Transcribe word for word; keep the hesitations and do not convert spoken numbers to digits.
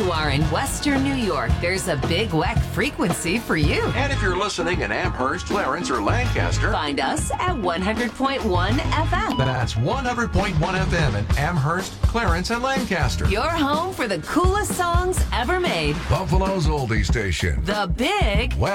you are in Western New York, there's a Big Weck frequency for you. And if you're listening in Amherst, Clarence, or Lancaster, Find us at one hundred point one F M. That's one hundred point one F M in Amherst, Clarence, and Lancaster. Your home for the coolest songs ever made. Buffalo's oldie station. The Big